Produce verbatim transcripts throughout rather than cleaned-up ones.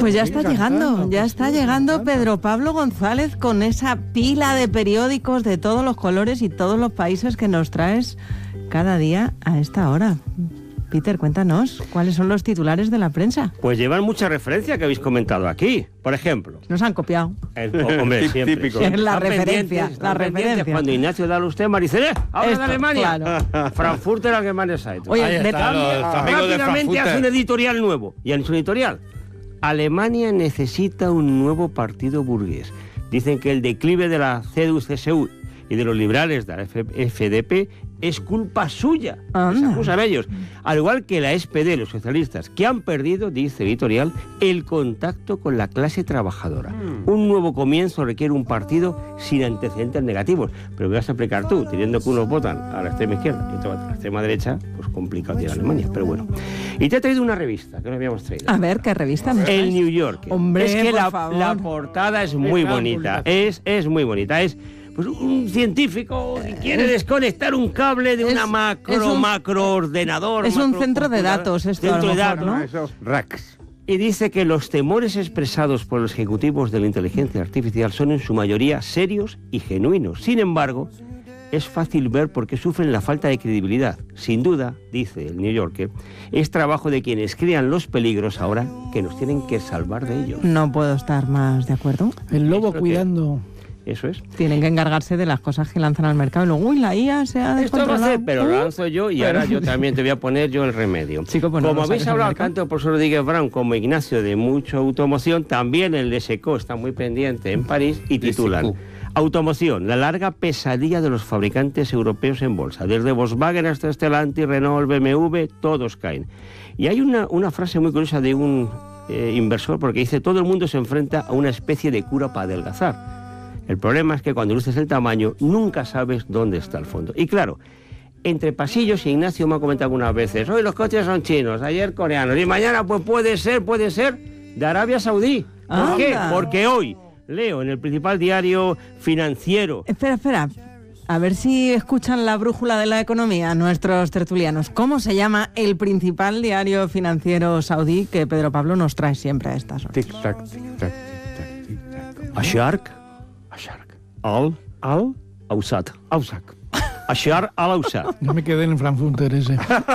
Pues ya está llegando, ya está llegando Pedro Pablo González con esa pila de periódicos de todos los colores y todos los países que nos traes cada día a esta hora. Peter, cuéntanos, ¿cuáles son los titulares de la prensa? Pues llevan mucha referencia que habéis comentado aquí. Por ejemplo... Nos han copiado. El, hombre, siempre. Típico. Es la referencia, la referencia. Cuando Ignacio da los temas, dice, ¡eh! ¡Habla Esto, de Alemania! claro. Frankfurter Allgemeine Zeitung. Oye, Ahí de- están los amigos de Rápidamente Frankfurter. hace un editorial nuevo. Y en su editorial, Alemania necesita un nuevo partido burgués. Dicen que el declive de la C D U C S U y de los liberales de la F D P es culpa suya. Anda. Se acusan a ellos. Al igual que la S P D, los socialistas, que han perdido, dice el editorial, el contacto con la clase trabajadora. Mm. Un nuevo comienzo requiere un partido sin antecedentes negativos. Pero me vas a explicar tú, teniendo que unos votan a la extrema izquierda y otros a la extrema derecha, pues complicado tiene Alemania, pero bueno. Y te he traído una revista que no habíamos traído. A ver, ¿qué revista nos El traes? New Yorker. Hombre, es que por la, favor. la portada es muy bonita. Es, es muy bonita. Es pues un científico que quiere desconectar un cable de Es- una macro, es un- macroordenador. es un macro centro de computadora, datos esto, a lo centro de mejor, datos. ¿no? Esos racks. Y dice que los temores expresados por los ejecutivos de la inteligencia artificial son en su mayoría serios y genuinos. Sin embargo, es fácil ver por qué sufren la falta de credibilidad. Sin duda, dice el New Yorker, es trabajo de quienes crean los peligros ahora que nos tienen que salvar de ellos. No puedo estar más de acuerdo. El lobo Eso que- cuidando. Eso es. Tienen que encargarse de las cosas que lanzan al mercado. Y luego, uy, la I A se ha Esto lo descontrolado. hace, pero lo Uh, lanzo yo y pero- ahora yo también te voy a poner yo el remedio. Chico, pues no como lo habéis saques al hablado mercado. tanto el profesor Rodríguez Brown como Ignacio de mucho automoción, también el de SECO está muy pendiente en París y titulan SECO. Automoción, la larga pesadilla de los fabricantes europeos en bolsa. Desde Volkswagen hasta Stellantis, Renault, B M W, todos caen. Y hay una, una frase muy curiosa de un eh, inversor porque dice, todo el mundo se enfrenta a una especie de cura para adelgazar. El problema es que cuando luces el tamaño, nunca sabes dónde está el fondo. Y claro, entre pasillos, Ignacio me ha comentado algunas veces, hoy los coches son chinos, ayer coreanos, y mañana pues puede ser, puede ser de Arabia Saudí. ¿Por Anda. qué? Porque hoy leo en el principal diario financiero, Espera, espera. A ver si escuchan la brújula de la economía nuestros tertulianos. ¿Cómo se llama el principal diario financiero saudí que Pedro Pablo nos trae siempre a estas horas? Tic-tac, tic-tac, tic-tac, tic-tac. Ashark Ashark. al al Ausat. Ausac. Ashar al Ausat. No me quedé en el Frankfurter ese.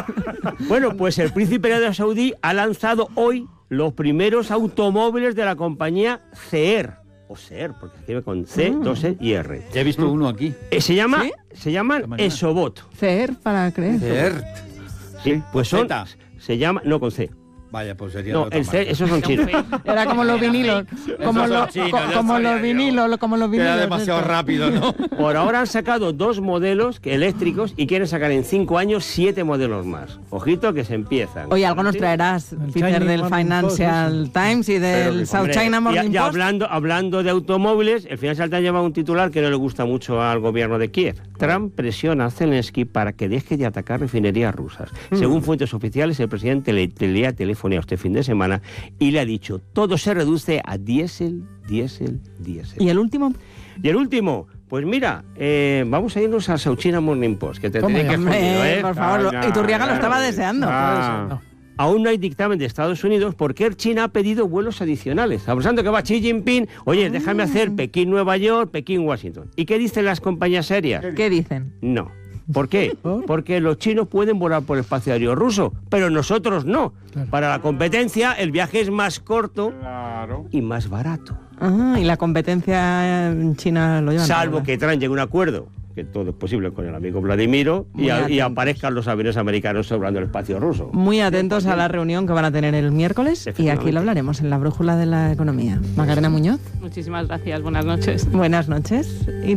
Bueno, pues el príncipe de Saudí ha lanzado hoy los primeros automóviles de la compañía Ceer. O Ceer, porque se escribe con C, dos E y R. Ya he visto uno aquí. Eh, se llama, ¿Sí? se llaman Esta mañana. Esobot. Cer para creer. Cert. Sí, pues son, Zeta. se llama, no con C. Vaya, pues sería No, de otra el C, marca. esos son chinos. Era como los vinilos. Como, Esos son lo- chinos, co- ya como sabía los yo. vinilos, como los Que vinilos. era demasiado estos. rápido, ¿no? Por ahora han sacado dos modelos que- eléctricos y quieren sacar en cinco años siete modelos más. Ojito que se empiezan. Oye, algo nos ¿Sí? traerás, Peter, China del Morning Financial Post, Times y del Pero, South hombre, China Morning y, y Post. hablando, hablando de automóviles, el Financial Times lleva un titular que no le gusta mucho al gobierno de Kiev. Trump presiona a Zelensky para que deje de atacar refinerías rusas. Mm. Según fuentes oficiales, el presidente le, le ha telefoneado este fin de semana y le ha dicho, todo se reduce a diésel, diésel, diésel. ¿Y el último? Y el último, pues mira, eh, vamos a irnos a South China Morning Post, que te Toma tiene ya. que Hombre, jodido, ¿eh? por favor, lo- Ah, Iturriaga lo claro. estaba deseando. Ah. Aún no hay dictamen de Estados Unidos porque Air China ha pedido vuelos adicionales. Aprovechando que va Xi Jinping, oye, déjame hacer Pekín-Nueva York, Pekín-Washington. ¿Y qué dicen las compañías serias? ¿Qué dicen? No. ¿Por qué? ¿Por? Porque los chinos pueden volar por el espacio aéreo ruso, pero nosotros no. Claro. Para la competencia, el viaje es más corto Claro. y más barato. Ah, y la competencia en China lo llevan. Salvo todo, que Trump llegue a un acuerdo, que todo es posible con el amigo Vladimiro, Muy y, a- y atentos. aparezcan los aviones americanos sobrando el espacio ruso. Muy atentos a la reunión que van a tener el miércoles y aquí Efectivamente. lo hablaremos en la brújula de la economía. Macarena Muñoz, Muchísimas gracias, buenas noches. buenas noches. Y